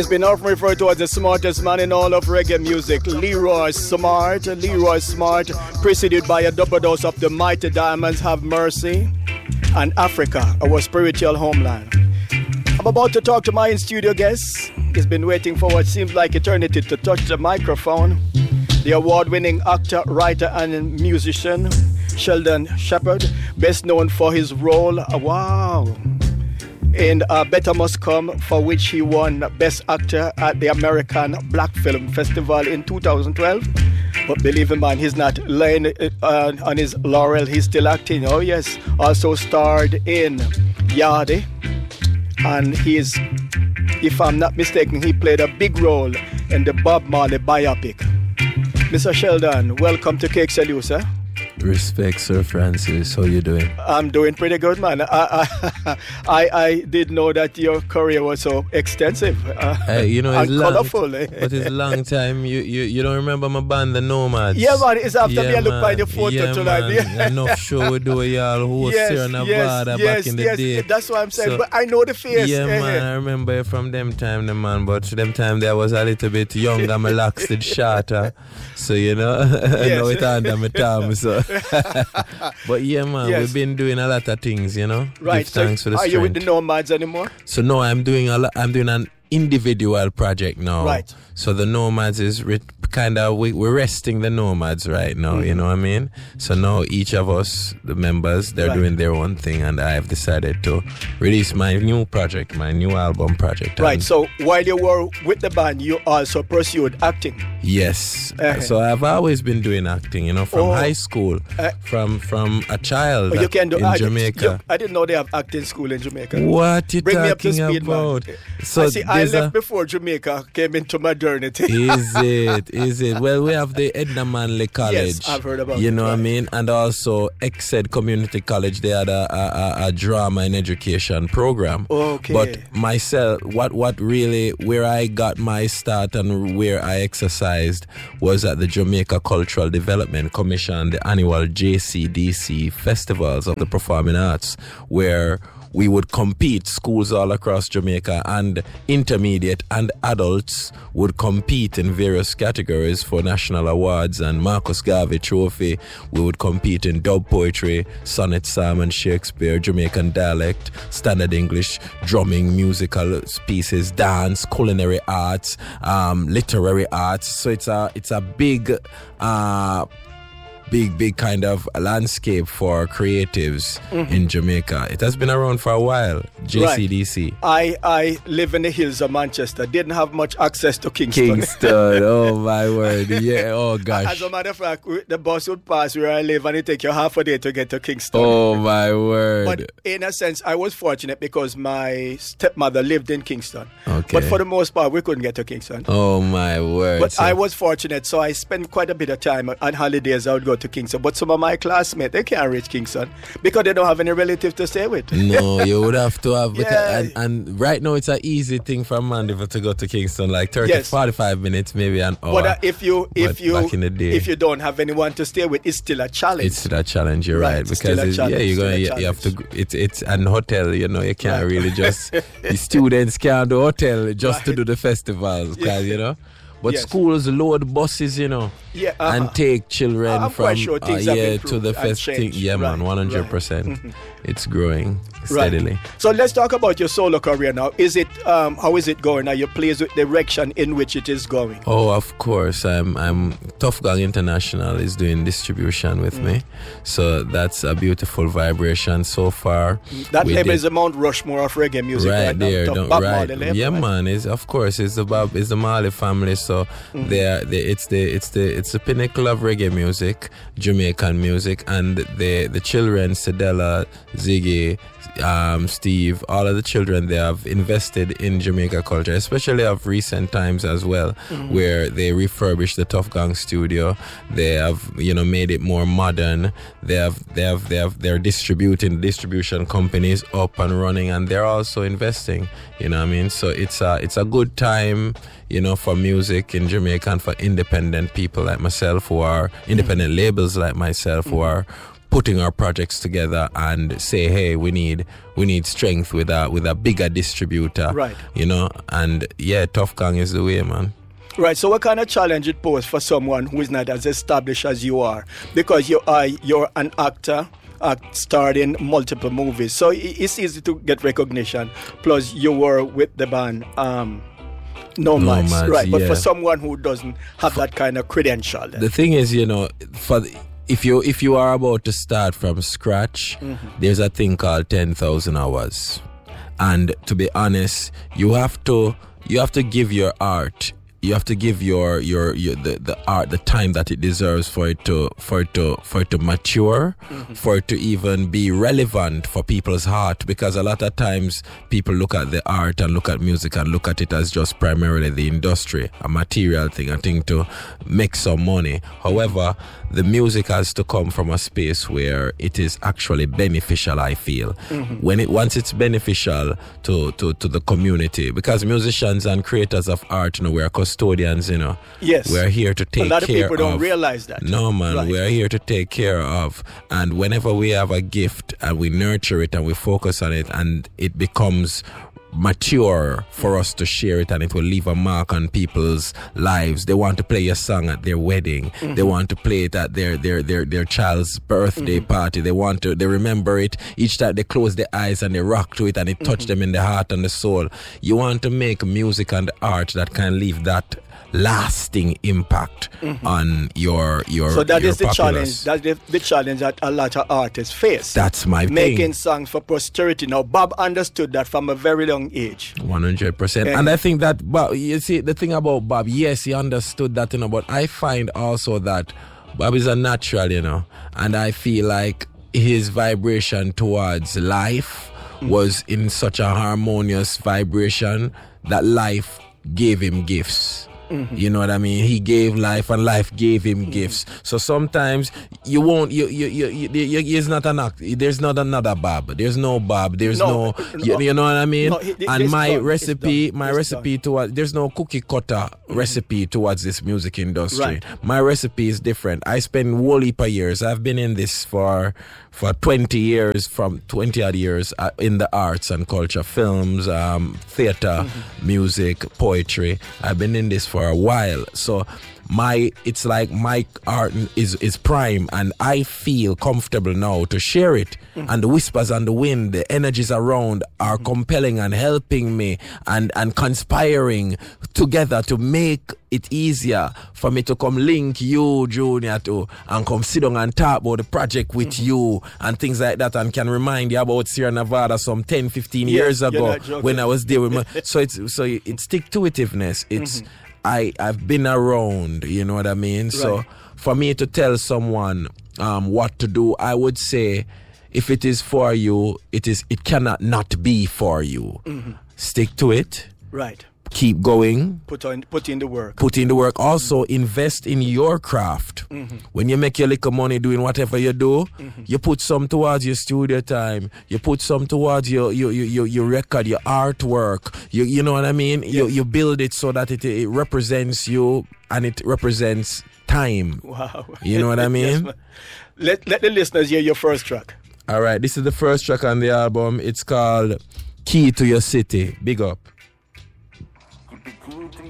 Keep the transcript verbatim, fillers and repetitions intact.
He's been often referred to as the smartest man in all of reggae music. Leroy Smart, Leroy Smart, preceded by a double dose of the Mighty Diamonds, Have Mercy, and Africa, our spiritual homeland. I'm about to talk to my in-studio guest. He's been waiting for what seems like eternity to touch the microphone. The award-winning actor, writer, and musician, Sheldon Shepherd, best known for his role, uh, wow, in uh, Better Must Come, for which he won Best Actor at the American Black Film Festival in two thousand twelve. But believe me, man, he's not laying uh, on his laurel. He's still acting. Oh, yes. Also starred in Yardie. And he's, if I'm not mistaken, he played a big role in the Bob Marley biopic. Mister Sheldon, welcome to Cake Salute, sir. Respect, Sir Francis. How you doing? I'm doing pretty good, man. I I, I, I did know that your career was so extensive uh, hey, you know, and it's colorful. Long, but it's a long time. You, you you don't remember my band, The Nomads? Yeah, man. It's after yeah, me I look by the photo yeah, tonight. Man. Yeah. Enough show we do, y'all. Who was yes, Sierra Nevada yes, back in the yes, day. That's what I'm saying. So, but I know the face. Yeah, eh, man. eh. I remember you from them time, the man. But them time there was a little bit younger, my locks did shorter. So, you know, Yes. now it's under my time. So. But yeah, man, Yes. we've been doing a lot of things, you know. Right. Give So thanks for the are strength. you with the Nomads anymore? So no, I'm doing a lot. I'm doing an individual project now. Right. So the Nomads is re- kind of we, we're resting the Nomads right now. Mm-hmm. You know what I mean? So now each of us, the members, they're right. doing their own thing, and I've decided to release my new project, my new album project. Right. And So while you were with the band, you also pursued acting. yes. Uh-huh. So I've always been doing acting. You know, from Oh. high school, Uh, from from a child Oh, you can do in I, Jamaica. You, I didn't know they have acting school in Jamaica. What you Bring me up to talking speed, about? man. So I see. I there's left a- before Jamaica came into modernity. Is it? Is it? Well, we have the Edna Manley College. Yes, I've heard about You it, know what I right. mean? And also Exed Community College. They had a, a, a, a drama and education program. Okay. But myself, what what really where I got my start and where I exercised was at the Jamaica Cultural Development Commission, the annual J C D C festivals of the performing arts, where we would compete, schools all across Jamaica and intermediate and adults would compete in various categories for national awards and Marcus Garvey Trophy. We would compete in dub poetry, sonnet, psalm and Shakespeare, Jamaican dialect, standard English, drumming, musical pieces, dance, culinary arts, um, literary arts. So it's a it's a big uh big, big kind of landscape for creatives mm-hmm. in Jamaica. It has been around for a while, J C D C. Right. I, I live in the hills of Manchester. Didn't have much access to Kingston. Kingston, oh my word. Yeah, oh gosh. As a matter of fact, the bus would pass where I live and it take you half a day to get to Kingston. Oh my word. But in a sense, I was fortunate because my stepmother lived in Kingston. Okay. But for the most part, we couldn't get to Kingston. Oh my word. But so, I was fortunate, so I spent quite a bit of time on holidays. I would go to Kingston. But some of my classmates, they can't reach Kingston because they don't have any relative to stay with. No, you would have to have. Yeah. And, and right now, it's an easy thing from Mandeville to go to Kingston, like thirty, Yes. forty-five minutes, maybe an hour. But uh, if you if But you back in the day, if you don't have anyone to stay with, it's still a challenge. It's still a challenge, you're Right, right. it's Because still a it's, yeah, challenge, you're still gonna a you, you have to. challenge. It's it's an hotel, you know. You can't Right. really just the students can't do hotel just Right. to do the festivals, Yeah. because you know. But Yes. schools load buses, you know, Yeah, uh-huh. and take children I'm from quite sure uh, things have yeah improved to the and fest thing. changed. Yeah, man, Right, one hundred right. percent. It's growing steadily. Right. So let's talk about your solo career now. Is it um, how is it going? Are you pleased with the direction in which it is going? Oh, of course. I'm. I'm. Tough Gang International is doing distribution with mm. me, so that's a beautiful vibration so far. That We label did- is the Mount Rushmore of reggae music, right right, there, now. don't, Bob right? Marley label, yeah, right? man. It's of course it's the Bob, it's the Marley family. So Mm-hmm. they are, they, it's the it's the it's the pinnacle of reggae music, Jamaican music, and the the children, Sedella, Ziggy, um, Steve, all of the children, they have invested in Jamaica culture, especially of recent times as well, Mm-hmm. where they refurbished the Tough Gang studio. They have, you know, made it more modern. They have, they have, they have, they're distributing distribution companies up and running, and they're also investing. You know what I mean? So it's a, it's a good time, you know, for music in Jamaica and for independent people like myself who are independent labels like myself who are putting our projects together and say, hey, we need we need strength with a with a bigger distributor, right? You know, and yeah, Tough Gang is the way, man. Right. So, what kind of challenge it poses for someone who is not as established as you are, because you are you're an actor. Uh, starred in multiple movies, so it's easy to get recognition. Plus, you were with the band um, Nomads, Nomads, right? But yeah. for someone who doesn't have that kind of credential, then. The thing is, you know, for the, if you if you are about to start from scratch, mm-hmm. there's a thing called ten thousand hours, and to be honest, you have to you have to give your art. You have to give your your, your the, the art the time that it deserves for it to for it to for it to mature, mm-hmm. for it to even be relevant for people's heart. Because a lot of times people look at the art and look at music and look at it as just primarily the industry, a material thing, a thing to make some money. However, the music has to come from a space where it is actually beneficial. I feel mm-hmm. when it once it's beneficial to, to, to the community, because musicians and creators of art, you know, we are custodians, you know. Yes. We are here to take care of. A lot of people don't of, realize that. No, man. Right. We are here to take care of. And whenever we have a gift and we nurture it and we focus on it and it becomes mature for us to share it, and it will leave a mark on people's lives. They want to play your song at their wedding. Mm-hmm. They want to play it at their their their, their child's birthday mm-hmm. party. They want to they remember it each time they close their eyes and they rock to it and it touch mm-hmm. them in the heart and the soul. You want to make music and art that can leave that lasting impact mm-hmm. on your your so that your is the populace. challenge that's the, the challenge that a lot of artists face. That's my making thing. songs for posterity. Now Bob understood that from a very young age. One hundred percent. And I think that Bob, you see the thing about Bob, yes, he understood that, you know, but I find also that Bob is a natural, you know, and I feel like his vibration towards life mm-hmm. was in such a harmonious vibration that life gave him gifts. Mm-hmm. You know what I mean? He gave life and life gave him mm-hmm. gifts. So sometimes you won't, you, you, you, you, you, you it's not an act. There's not another Bob. There's no Bob. There's no, no, you, you know what I mean? No, it, and my done. recipe, my it's recipe done. towards, there's no cookie cutter mm-hmm. recipe towards this music industry. Right. My recipe is different. I spend whole heap of years. I've been in this for, for twenty years, from twenty odd years uh, in the arts and culture, films, um, theater, mm-hmm. music, poetry. I've been in this for a while, so my it's like my art is is prime, and I feel comfortable now to share it. Mm-hmm. And the whispers on the wind, the energies around are mm-hmm. compelling and helping me and and conspiring together to make it easier for me to come link you, Junior, to and come sit down and talk about the project with mm-hmm. you and things like that, and can remind you about Sierra Nevada some ten, fifteen yeah, years ago when I was there with my so it's so it's stick-to-itiveness. It's mm-hmm. I, I've been around, you know what I mean? Right. So for me to tell someone um, what to do, I would say, if it is for you, it is. It cannot not be for you. Mm-hmm. Stick to it. Right. Keep going. Put on, put in the work. Put in the work. Also, mm-hmm. invest in your craft. Mm-hmm. When you make your little money doing whatever you do, mm-hmm. you put some towards your studio time. You put some towards your your your, your record, your artwork. You you know what I mean? Yes. You you build it so that it it represents you and it represents time. Wow. You know what I mean? Yes, let let the listeners hear your first track. All right. This is the first track on the album. It's called Key to Your City. Big up.